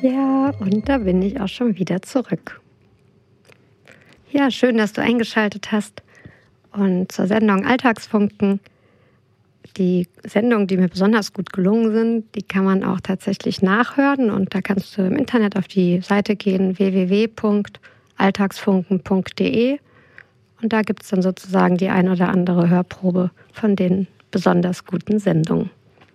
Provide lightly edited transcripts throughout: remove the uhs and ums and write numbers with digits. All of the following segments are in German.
Ja, und da bin ich auch schon wieder zurück. Ja, schön, dass du eingeschaltet hast. Und zur Sendung Alltagsfunken. Die Sendungen, die mir besonders gut gelungen sind, die kann man auch tatsächlich nachhören. Und da kannst du im Internet auf die Seite gehen, www.alltagsfunken.de. Und da gibt es dann sozusagen die ein oder andere Hörprobe von den besonders guten Sendungen.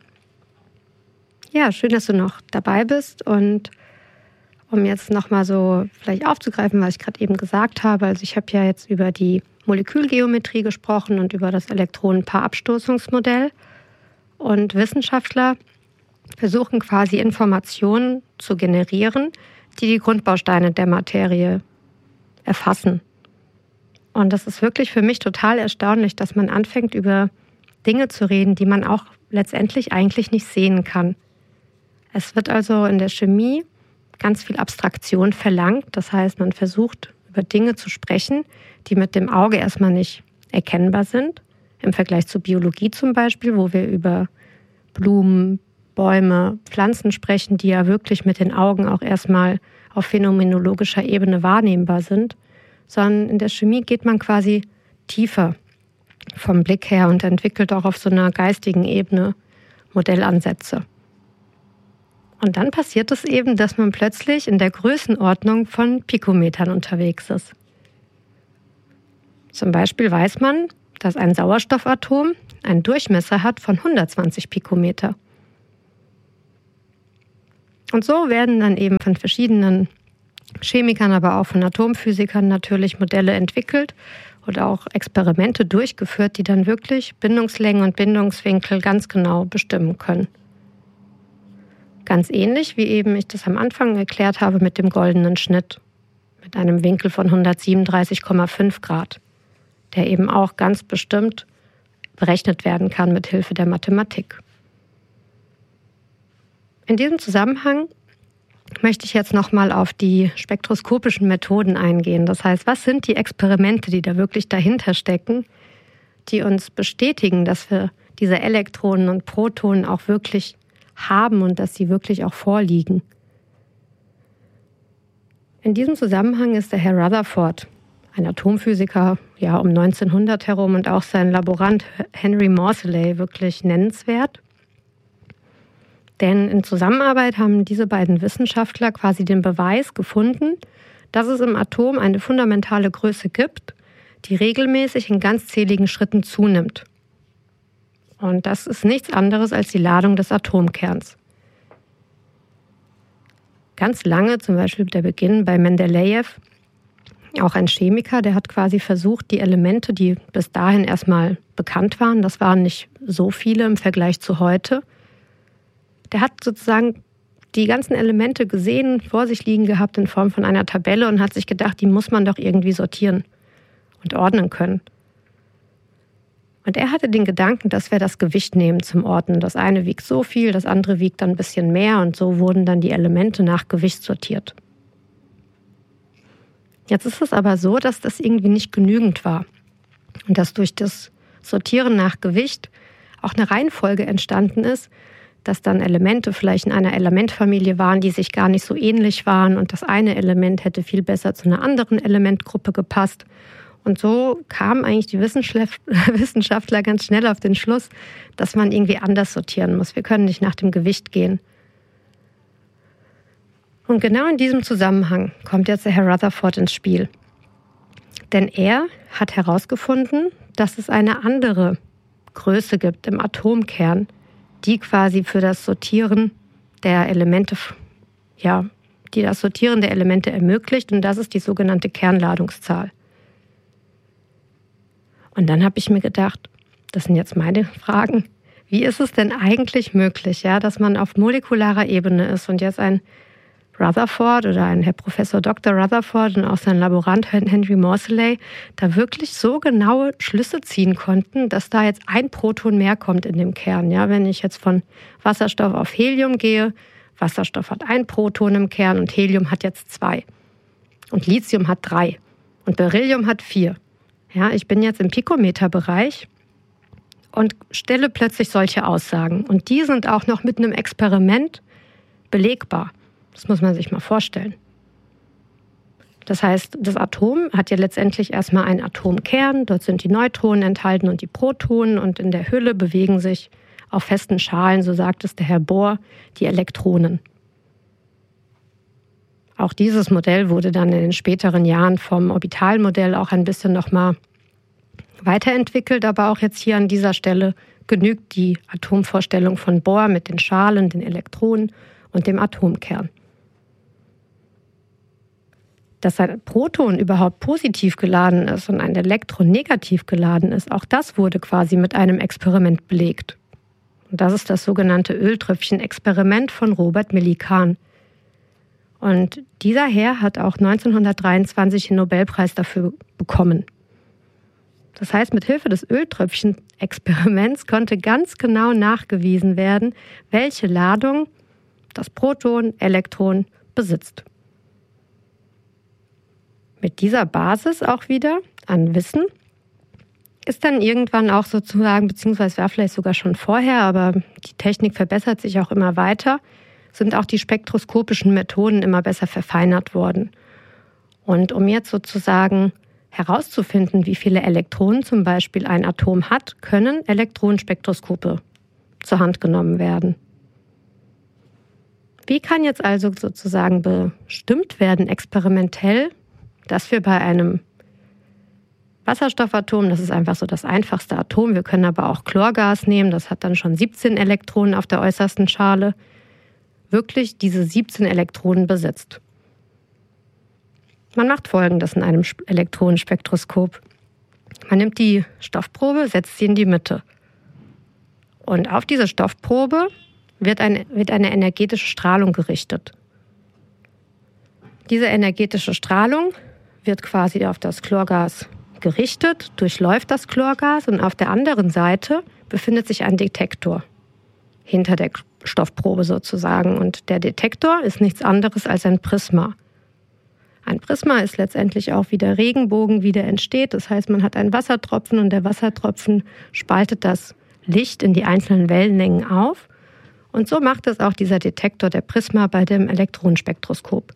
Ja, schön, dass du noch dabei bist. Und um jetzt nochmal so vielleicht aufzugreifen, was ich gerade eben gesagt habe. Also ich habe ja jetzt über die Molekülgeometrie gesprochen und über das Elektronenpaarabstoßungsmodell. Und Wissenschaftler versuchen quasi Informationen zu generieren, die die Grundbausteine der Materie erfassen. Und das ist wirklich für mich total erstaunlich, dass man anfängt, über Dinge zu reden, die man auch letztendlich eigentlich nicht sehen kann. Es wird also in der Chemie ganz viel Abstraktion verlangt. Das heißt, man versucht, über Dinge zu sprechen, die mit dem Auge erstmal nicht erkennbar sind. Im Vergleich zur Biologie zum Beispiel, wo wir über Blumen, Bäume, Pflanzen sprechen, die ja wirklich mit den Augen auch erstmal auf phänomenologischer Ebene wahrnehmbar sind. Sondern in der Chemie geht man quasi tiefer vom Blick her und entwickelt auch auf so einer geistigen Ebene Modellansätze. Und dann passiert es eben, dass man plötzlich in der Größenordnung von Pikometern unterwegs ist. Zum Beispiel weiß man, dass ein Sauerstoffatom einen Durchmesser hat von 120 Pikometer. Und so werden dann eben von verschiedenen Chemikern, aber auch von Atomphysikern natürlich Modelle entwickelt oder auch Experimente durchgeführt, die dann wirklich Bindungslängen und Bindungswinkel ganz genau bestimmen können. Ganz ähnlich, wie eben ich das am Anfang erklärt habe mit dem goldenen Schnitt, mit einem Winkel von 137,5 Grad, der eben auch ganz bestimmt berechnet werden kann mit Hilfe der Mathematik. In diesem Zusammenhang möchte ich jetzt nochmal auf die spektroskopischen Methoden eingehen. Das heißt, was sind die Experimente, die da wirklich dahinter stecken, die uns bestätigen, dass wir diese Elektronen und Protonen auch wirklich haben und dass sie wirklich auch vorliegen. In diesem Zusammenhang ist der Herr Rutherford, ein Atomphysiker, ja um 1900 herum, und auch sein Laborant Henry Moseley wirklich nennenswert. Denn in Zusammenarbeit haben diese beiden Wissenschaftler quasi den Beweis gefunden, dass es im Atom eine fundamentale Größe gibt, die regelmäßig in ganzzähligen Schritten zunimmt. Und das ist nichts anderes als die Ladung des Atomkerns. Ganz lange, zum Beispiel der Beginn bei Mendelejew, auch ein Chemiker, der hat quasi versucht, die Elemente, die bis dahin erstmal bekannt waren, das waren nicht so viele im Vergleich zu heute, der hat sozusagen die ganzen Elemente gesehen, vor sich liegen gehabt in Form von einer Tabelle und hat sich gedacht, die muss man doch irgendwie sortieren und ordnen können. Und er hatte den Gedanken, dass wir das Gewicht nehmen zum Ordnen. Das eine wiegt so viel, das andere wiegt dann ein bisschen mehr und so wurden dann die Elemente nach Gewicht sortiert. Jetzt ist es aber so, dass das irgendwie nicht genügend war und dass durch das Sortieren nach Gewicht auch eine Reihenfolge entstanden ist, dass dann Elemente vielleicht in einer Elementfamilie waren, die sich gar nicht so ähnlich waren und das eine Element hätte viel besser zu einer anderen Elementgruppe gepasst. Und so kamen eigentlich die Wissenschaftler ganz schnell auf den Schluss, dass man irgendwie anders sortieren muss. Wir können nicht nach dem Gewicht gehen. Und genau in diesem Zusammenhang kommt jetzt der Herr Rutherford ins Spiel. Denn er hat herausgefunden, dass es eine andere Größe gibt im Atomkern, die quasi für das Sortieren der Elemente, die das Sortieren der Elemente ermöglicht. Und das ist die sogenannte Kernladungszahl. Und dann habe ich mir gedacht, das sind jetzt meine Fragen, wie ist es denn eigentlich möglich, dass man auf molekularer Ebene ist und jetzt ein Rutherford oder ein Herr Professor Dr. Rutherford und auch sein Laborant Henry Moseley da wirklich so genaue Schlüsse ziehen konnten, dass da jetzt ein Proton mehr kommt in dem Kern. Ja, wenn ich jetzt von Wasserstoff auf Helium gehe, Wasserstoff hat ein Proton im Kern und Helium hat jetzt 2. Und Lithium hat 3 und Beryllium hat 4. Ja, ich bin jetzt im Pikometerbereich und stelle plötzlich solche Aussagen. Und die sind auch noch mit einem Experiment belegbar. Das muss man sich mal vorstellen. Das heißt, das Atom hat ja letztendlich erstmal einen Atomkern, dort sind die Neutronen enthalten und die Protonen und in der Hülle bewegen sich auf festen Schalen, so sagt es der Herr Bohr, die Elektronen. Auch dieses Modell wurde dann in den späteren Jahren vom Orbitalmodell auch ein bisschen nochmal weiterentwickelt, aber auch jetzt hier an dieser Stelle genügt die Atomvorstellung von Bohr mit den Schalen, den Elektronen und dem Atomkern. Dass ein Proton überhaupt positiv geladen ist und ein Elektron negativ geladen ist, auch das wurde quasi mit einem Experiment belegt. Und das ist das sogenannte Öltröpfchen-Experiment von Robert Millikan. Und dieser Herr hat auch 1923 den Nobelpreis dafür bekommen. Das heißt, mit Hilfe des Öltröpfchen-Experiments konnte ganz genau nachgewiesen werden, welche Ladung das Proton, Elektron besitzt. Mit dieser Basis auch wieder an Wissen ist dann irgendwann auch sozusagen, beziehungsweise war vielleicht sogar schon vorher, aber die Technik verbessert sich auch immer weiter, sind auch die spektroskopischen Methoden immer besser verfeinert worden. Und um jetzt sozusagen herauszufinden, wie viele Elektronen zum Beispiel ein Atom hat, können Elektronenspektroskope zur Hand genommen werden. Wie kann jetzt also sozusagen bestimmt werden, experimentell, dass wir bei einem Wasserstoffatom, das ist einfach so das einfachste Atom, wir können aber auch Chlorgas nehmen, das hat dann schon 17 Elektronen auf der äußersten Schale, wirklich diese 17 Elektronen besitzt. Man macht Folgendes in einem Elektronenspektroskop. Man nimmt die Stoffprobe, setzt sie in die Mitte. Und auf diese Stoffprobe wird eine energetische Strahlung gerichtet. Diese energetische Strahlung wird quasi auf das Chlorgas gerichtet, durchläuft das Chlorgas und auf der anderen Seite befindet sich ein Detektor hinter der Stoffprobe sozusagen. Und der Detektor ist nichts anderes als ein Prisma. Ein Prisma ist letztendlich auch wie der Regenbogen, wie der entsteht. Das heißt, man hat einen Wassertropfen und der Wassertropfen spaltet das Licht in die einzelnen Wellenlängen auf. Und so macht es auch dieser Detektor, der Prisma, bei dem Elektronenspektroskop.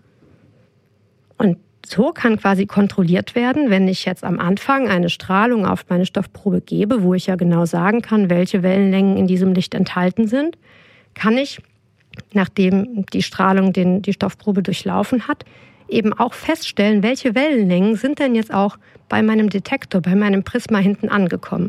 Und so kann quasi kontrolliert werden, wenn ich jetzt am Anfang eine Strahlung auf meine Stoffprobe gebe, wo ich ja genau sagen kann, welche Wellenlängen in diesem Licht enthalten sind, kann ich, nachdem die Strahlung die Stoffprobe durchlaufen hat, eben auch feststellen, welche Wellenlängen sind denn jetzt auch bei meinem Detektor, bei meinem Prisma hinten angekommen.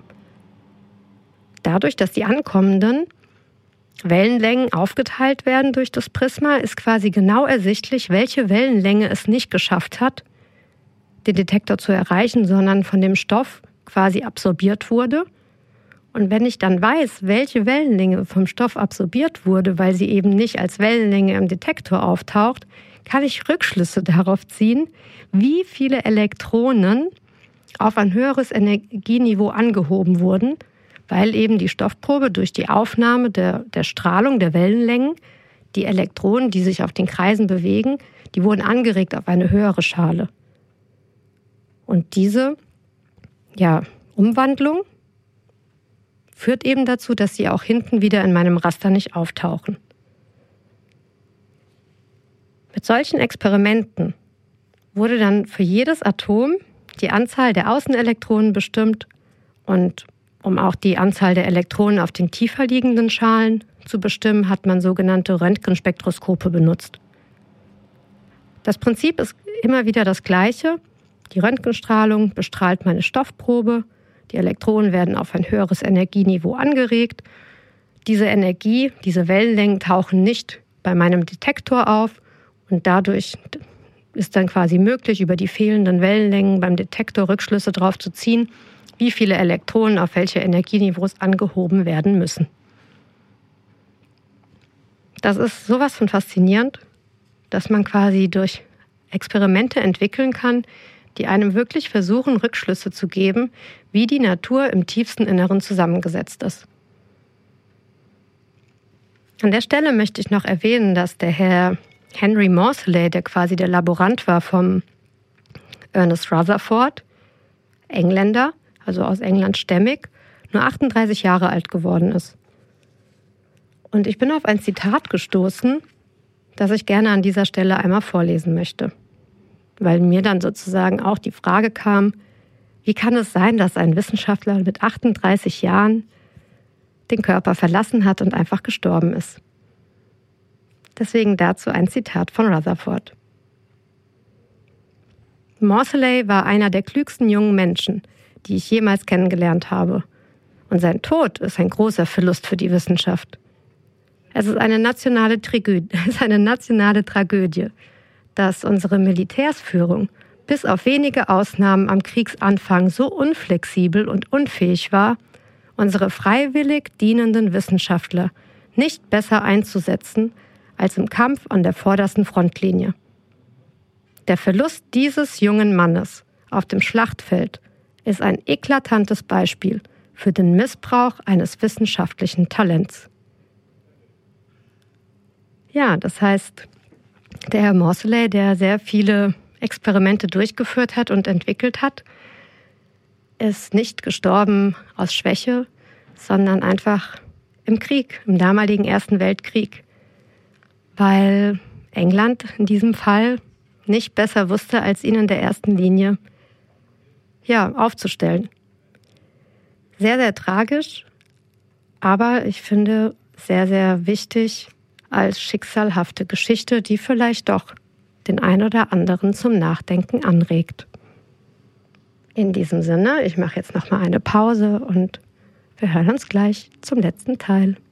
Dadurch, dass die ankommenden Wellenlängen aufgeteilt werden durch das Prisma, ist quasi genau ersichtlich, welche Wellenlänge es nicht geschafft hat, den Detektor zu erreichen, sondern von dem Stoff quasi absorbiert wurde. Und wenn ich dann weiß, welche Wellenlänge vom Stoff absorbiert wurde, weil sie eben nicht als Wellenlänge im Detektor auftaucht, kann ich Rückschlüsse darauf ziehen, wie viele Elektronen auf ein höheres Energieniveau angehoben wurden, weil eben die Stoffprobe durch die Aufnahme der Strahlung, der Wellenlängen, die Elektronen, die sich auf den Kreisen bewegen, die wurden angeregt auf eine höhere Schale. Und diese Umwandlung führt eben dazu, dass sie auch hinten wieder in meinem Raster nicht auftauchen. Mit solchen Experimenten wurde dann für jedes Atom die Anzahl der Außenelektronen bestimmt und um auch die Anzahl der Elektronen auf den tiefer liegenden Schalen zu bestimmen, hat man sogenannte Röntgenspektroskope benutzt. Das Prinzip ist immer wieder das gleiche. Die Röntgenstrahlung bestrahlt meine Stoffprobe, die Elektronen werden auf ein höheres Energieniveau angeregt. Diese Energie, diese Wellenlängen tauchen nicht bei meinem Detektor auf und dadurch ist dann quasi möglich, über die fehlenden Wellenlängen beim Detektor Rückschlüsse darauf zu ziehen, wie viele Elektronen auf welche Energieniveaus angehoben werden müssen. Das ist sowas von faszinierend, dass man quasi durch Experimente entwickeln kann, die einem wirklich versuchen, Rückschlüsse zu geben, wie die Natur im tiefsten Inneren zusammengesetzt ist. An der Stelle möchte ich noch erwähnen, dass der Herr Henry Moseley, der quasi der Laborant war vom Ernest Rutherford, Engländer, also aus England stämmig, nur 38 Jahre alt geworden ist. Und ich bin auf ein Zitat gestoßen, das ich gerne an dieser Stelle einmal vorlesen möchte. Weil mir dann sozusagen auch die Frage kam, wie kann es sein, dass ein Wissenschaftler mit 38 Jahren den Körper verlassen hat und einfach gestorben ist? Deswegen dazu ein Zitat von Rutherford. Morseley war einer der klügsten jungen Menschen, die ich jemals kennengelernt habe. Und sein Tod ist ein großer Verlust für die Wissenschaft. Es ist eine nationale Tragödie, dass unsere Militärsführung bis auf wenige Ausnahmen am Kriegsanfang so unflexibel und unfähig war, unsere freiwillig dienenden Wissenschaftler nicht besser einzusetzen als im Kampf an der vordersten Frontlinie. Der Verlust dieses jungen Mannes auf dem Schlachtfeld ist ein eklatantes Beispiel für den Missbrauch eines wissenschaftlichen Talents. Ja, das heißt, der Herr Morseley, der sehr viele Experimente durchgeführt hat und entwickelt hat, ist nicht gestorben aus Schwäche, sondern einfach im Krieg, im damaligen Ersten Weltkrieg, weil England in diesem Fall nicht besser wusste, als ihn in der ersten Linie aufzustellen. Sehr, sehr tragisch, aber ich finde sehr, sehr wichtig als schicksalhafte Geschichte, die vielleicht doch den einen oder anderen zum Nachdenken anregt. In diesem Sinne, ich mache jetzt nochmal eine Pause und wir hören uns gleich zum letzten Teil.